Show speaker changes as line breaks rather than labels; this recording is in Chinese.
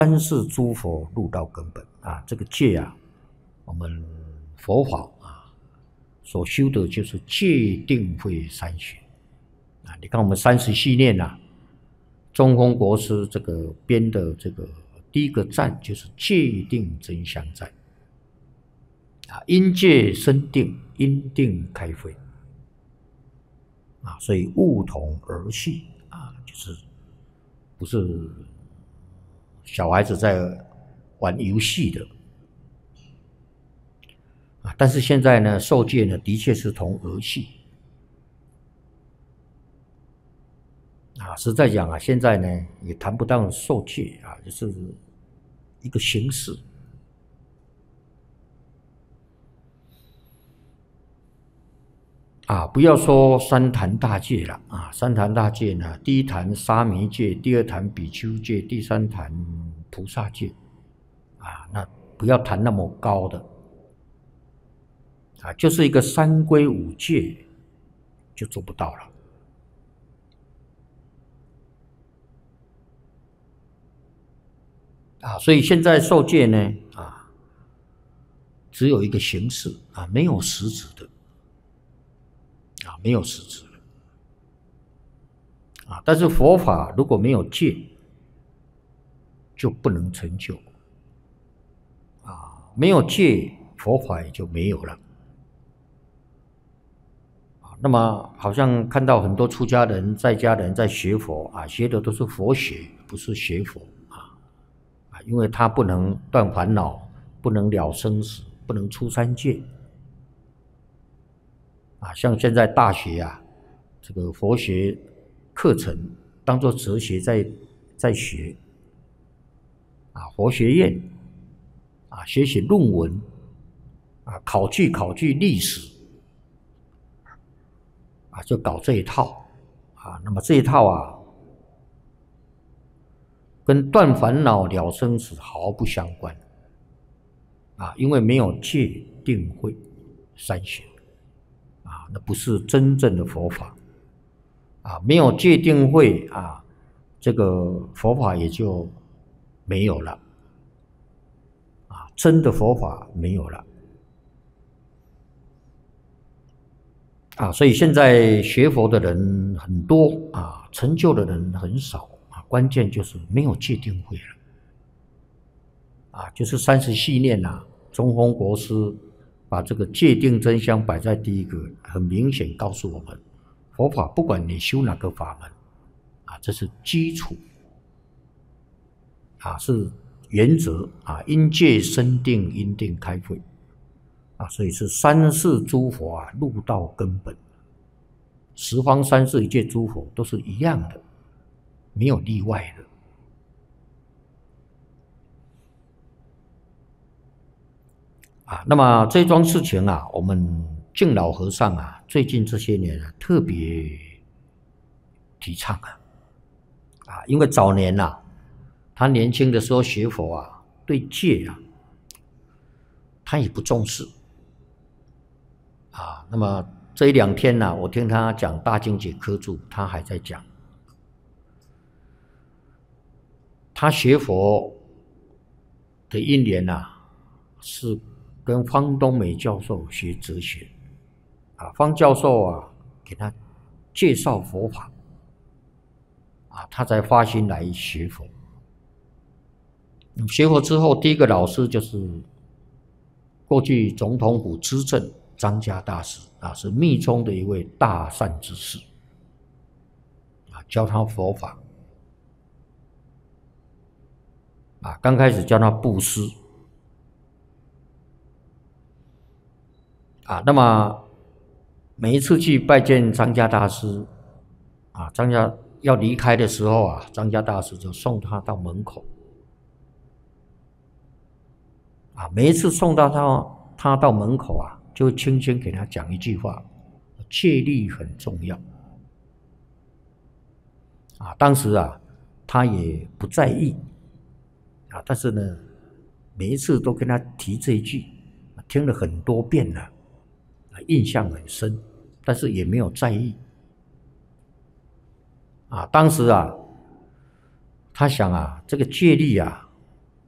三世诸佛入道根本啊，这个戒啊，我们佛法啊所修的就是戒定慧三学啊。你看我们30系念啊，中峰国师这个编的这个第一个赞就是戒定真相赞啊，因戒生定，因定开慧啊，所以悟同儿戏啊，就是不是小孩子在玩游戏的啊，但是现在呢，受戒呢，的确是同儿戏啊。实在讲啊，现在呢也谈不到受戒啊，就是一个形式啊。不要说三坛大戒了啊，三坛大戒呢，第一坛沙弥戒，第二坛比丘戒，第三坛菩萨戒啊，那不要谈那么高的啊，就是一个三规五戒就做不到了啊。所以现在受戒呢啊，只有一个形式啊，没有实质的啊，没有实质的啊。但是佛法如果没有戒，就不能成就啊，没有戒，佛法也就没有了。那么好像看到很多出家人、在家人在学佛啊，学的都是佛学，不是学佛啊，因为他不能断烦恼，不能了生死，不能出三界啊。像现在大学啊，这个佛学课程当作哲学在学啊，佛学院啊，写论文啊，考据历史啊，就搞这一套啊。那么这一套啊，跟断烦恼了生死毫不相关啊，因为没有戒定慧三学啊，那不是真正的佛法啊。没有戒定慧啊，这个佛法也就没有了啊，真的佛法没有了啊。所以现在学佛的人很多啊，成就的人很少啊，关键就是没有戒定慧了啊。就是30系念啊，中峰国师把这个戒定真相摆在第一个，很明显告诉我们，佛法不管你修哪个法门啊，这是基础啊，是原则啊，因戒生定，因定开慧啊，所以是三世诸佛啊，入道根本，十方三世一切诸佛都是一样的，没有例外的啊。那么这桩事情啊，我们净老和尚啊，最近这些年啊，特别提倡啊，因为早年啊，他年轻的时候学佛啊，对戒啊，他也不重视啊。那么这一两天呢，我听他讲大经解科注，他还在讲，他学佛的因缘啊，是跟方东美教授学哲学啊。方教授啊，给他介绍佛法啊，他才发心来学佛。学佛之后，第一个老师就是过去总统府资政张家大师啊，是密宗的一位大善之士啊，教他佛法啊。刚开始教他布施啊，那么每一次去拜见张家大师啊，张家要离开的时候啊，张家大师就送他到门口啊。每一次送到他到门口啊，就会轻轻给他讲一句话：戒律很重要啊。当时啊，他也不在意啊，但是呢，每一次都跟他提这一句，听了很多遍了，印象很深，但是也没有在意啊。当时啊，他想啊，这个戒律啊，